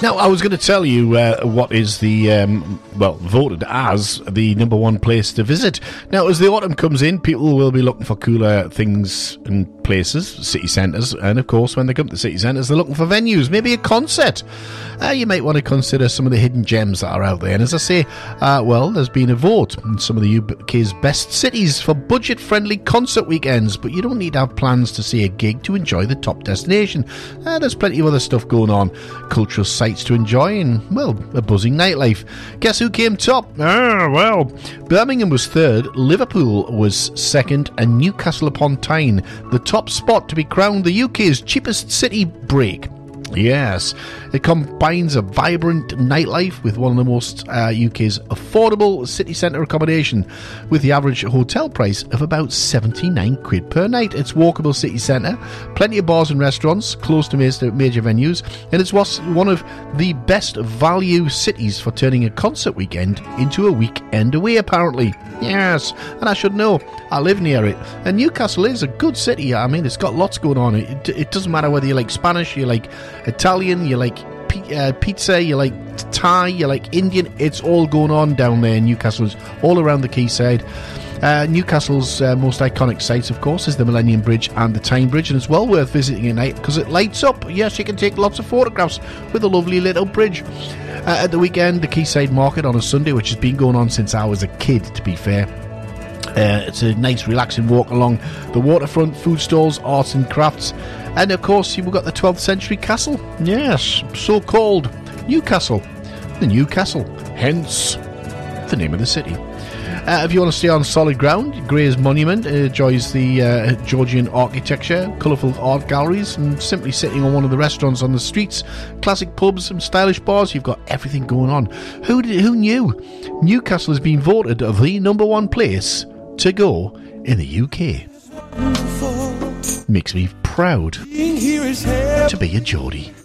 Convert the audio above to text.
Now, I was going to tell you what is the, voted as the number one place to visit. Now, as the autumn comes in, people will be looking for cooler things and places, city centres, and of course, when they come to city centres, they're looking for venues, maybe a concert. You might want to consider some of the hidden gems that are out there. And as I say, there's been a vote in some of the UK's best cities for budget-friendly concert weekends, but you don't need to have plans to see a gig to enjoy the top destination. There's plenty of other stuff going on, cultural sites to enjoy, and, a buzzing nightlife. Guess who came top? Birmingham was third, Liverpool was second, and Newcastle upon Tyne, the top spot to be crowned the UK's cheapest city break. Yes, it combines a vibrant nightlife with one of the most UK's affordable city centre accommodation, with the average hotel price of about 79 quid per night. It's walkable city centre, plenty of bars and restaurants, close to major venues, and it's one of the best value cities for turning a concert weekend into a weekend away, apparently. Yes, and I should know, I live near it, and Newcastle is a good city. I mean, it's got lots going on. It doesn't matter whether you like Spanish, you like Italian, you like pizza, you like Thai, you like Indian. It's all going on down there in Newcastle, all around the quayside. Newcastle's most iconic sites, of course, is the Millennium Bridge and the Tyne Bridge, and it's well worth visiting at night because it lights up. Yes, you can take lots of photographs with a lovely little bridge. At the weekend, the Quayside Market on a Sunday, which has been going on since I was a kid, to be fair. It's a nice, relaxing walk along the waterfront, food stalls, arts and crafts. And, of course, you've got the 12th century castle. Yes, so called Newcastle. The Newcastle, hence the name of the city. If you want to stay on solid ground, Gray's Monument enjoys the Georgian architecture, colourful art galleries, and simply sitting on one of the restaurants on the streets, classic pubs and stylish bars. You've got everything going on. Who knew? Newcastle has been voted the number one place to go in the UK. Makes me proud to be a Geordie.